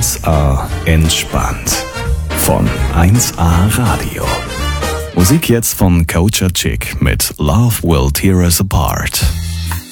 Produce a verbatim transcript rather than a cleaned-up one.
eins A entspannt. Von eins A Radio. Musik jetzt von Culture Chick mit Love Will Tear Us Apart.